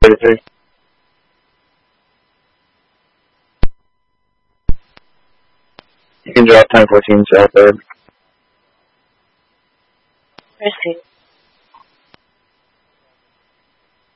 33. You can drop 1014 south third. Receive.